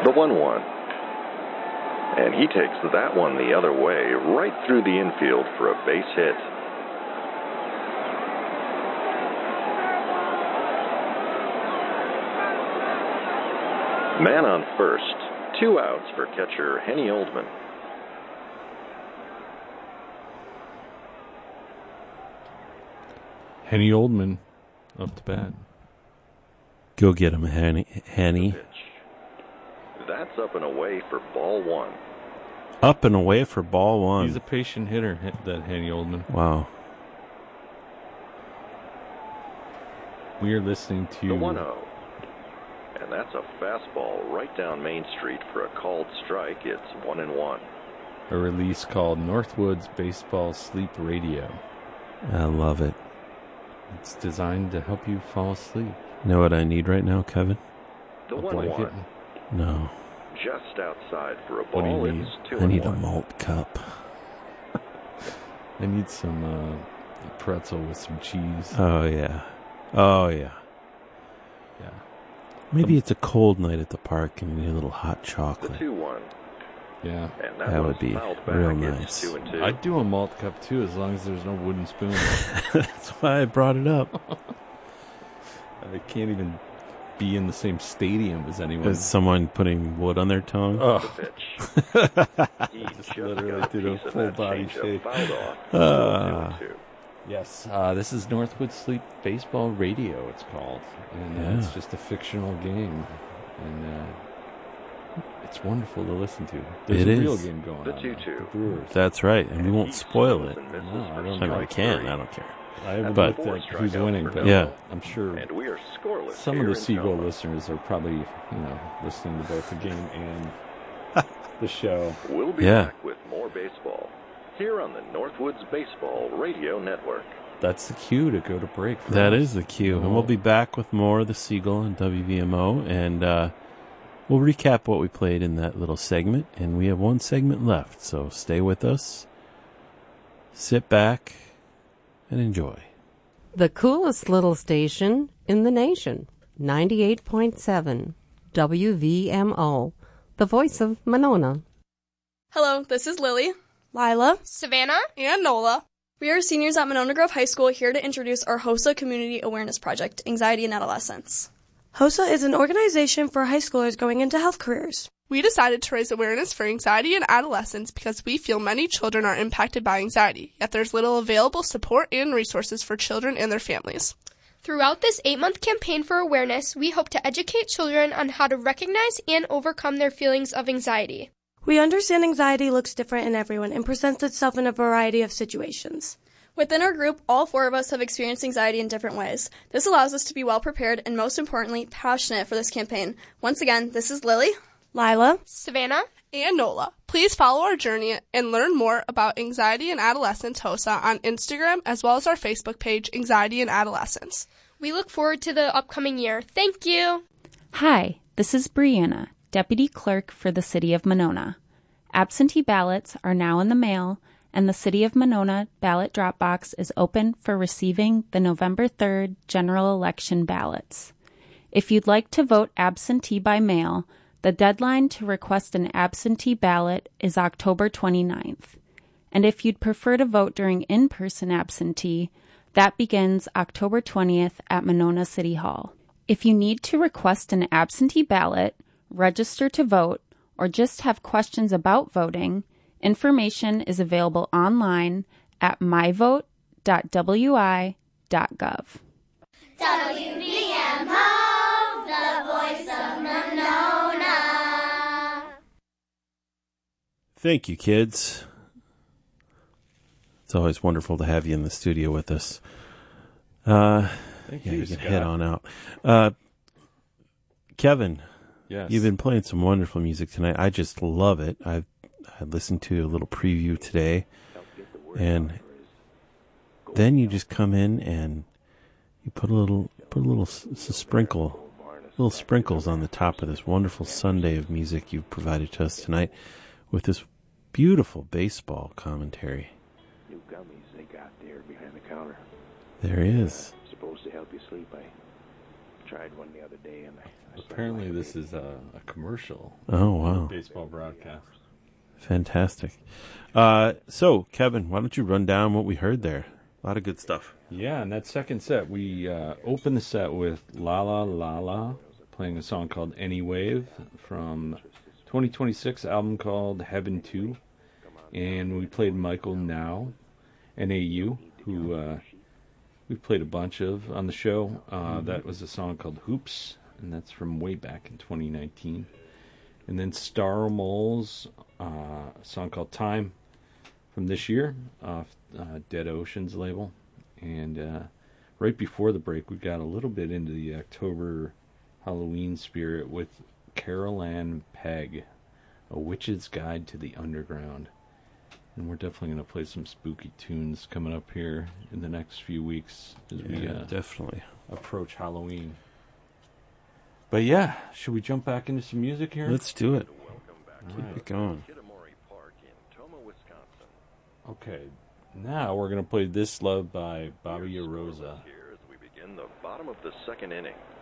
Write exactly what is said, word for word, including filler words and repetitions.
the one one. And he takes that one the other way, right through the infield for a base hit. Man on first, two outs for catcher Henny Oldman. Henny Oldman up to bat. Go get him, Henny. Henny. That's up and away for ball one. Up and away for ball one. He's a patient hitter, that Henny Oldman. Wow. We are listening to the one oh. And that's a fastball right down Main Street for a called strike. It's one and one. A release called Northwoods Baseball Sleep Radio. I love it. It's designed to help you fall asleep. You know what I need right now, Kevin? The a one blanket? one. No. Just outside for a ball. What do you need? It's two I and need one. a malt cup. I need some uh, pretzel with some cheese. Oh, yeah. Oh, yeah. Yeah. Maybe it's a cold night at the park and you need a little hot chocolate. The two one. Yeah. And that, That was would be fouled back. real It's nice. Two and two. I'd do a malt cup, too, as long as there's no wooden spoon. That's why I brought it up. I can't even be in the same stadium as anyone. Is someone putting wood on their tongue? Oh. The pitch. He Just just literally got did a piece of full that body changeup shake. fouled off. Ah. Two and two. Yes, uh, this is Northwood Sleep Baseball Radio, it's called. And uh, Yeah. it's just a fictional game. And uh, it's wonderful to listen to. There's It a is. real game going The on. two now. two. The Brewers. That's right, and we won't He spoil swings it. and misses No, I for don't I mean, we strike can. three. I don't care. I haven't But- looked at who's Strikeouts winning, for but Yeah. I'm sure And we are scoreless. some of here the in Seagull Toma. listeners are probably, you know, listening to both the game and the show. We'll be Yeah. back with more baseball here on the Northwoods Baseball Radio Network. That's the cue to go to break. For That us. is the cue. And we'll be back with more of the Seagull and W V M O. And uh, we'll recap what we played in that little segment. And we have one segment left. So stay with us. Sit back and enjoy. The coolest little station in the nation. ninety-eight point seven W V M O. The voice of Monona. Hello, this is Lily, Lila, Savannah, and Nola. We are seniors at Monona Grove High School here to introduce our HOSA Community Awareness Project, Anxiety in Adolescence. HOSA is an organization for high schoolers going into health careers. We decided to raise awareness for anxiety in adolescence because we feel many children are impacted by anxiety, yet there's little available support and resources for children and their families. Throughout this eight-month campaign for awareness, we hope to educate children on how to recognize and overcome their feelings of anxiety. We understand anxiety looks different in everyone and presents itself in a variety of situations. Within our group, all four of us have experienced anxiety in different ways. This allows us to be well prepared and, most importantly, passionate for this campaign. Once again, this is Lily, Lila, Savannah, and Nola. Please follow our journey and learn more about Anxiety in Adolescence HOSA on Instagram as well as our Facebook page, Anxiety in Adolescence. We look forward to the upcoming year. Thank you. Hi, this is Brianna, Deputy Clerk for the City of Monona. Absentee ballots are now in the mail, and the City of Monona ballot drop box is open for receiving the November third general election ballots. If you'd like to vote absentee by mail, the deadline to request an absentee ballot is October twenty-ninth. And if you'd prefer to vote during in-person absentee, that begins October twentieth at Monona City Hall. If you need to request an absentee ballot, register to vote, or just have questions about voting, information is available online at my vote dot w i dot gov. W V M O, the voice of Monona. Thank you, kids. It's always wonderful to have you in the studio with us. Uh, Thank yeah, you, you can Scott. head on out. Uh, Kevin, Yes. you've been playing some wonderful music tonight. I just love it. I've I listened to a little preview today, and then you just come in and you put a little put a little s- s- sprinkle, little sprinkles on the top of this wonderful Sunday of music you've provided to us tonight, with this beautiful baseball commentary. New gummies they got there behind the counter. There is. Supposed to help you sleep, eh? tried one the other day, and I, I Apparently, this is a, a commercial. Oh, wow. Baseball broadcast. Fantastic. Uh, so, Kevin, why don't you run down what we heard there? A lot of good stuff. Yeah, and that second set, we uh, opened the set with La La La La, playing a song called Any Wave from twenty twenty-six album called Heaven two. And we played Michael Now, N A U, who uh, we played a bunch of on the show. Uh, mm-hmm. That was a song called Hoops, and that's from way back in twenty nineteen. And then Star Moles, uh, a song called Time from this year, off uh, Dead Oceans label. And uh, right before the break, we got a little bit into the October Halloween spirit with Carol Ann Pegg, A Witch's Guide to the Underground. And we're definitely going to play some spooky tunes coming up here in the next few weeks as yeah, we uh, definitely approach Halloween. But yeah, should we jump back into some music here? Let's do it. Keep right. it going. Okay, now we're going to play This Love by Bobby Rosa. Here as we begin the bottom of the second inning.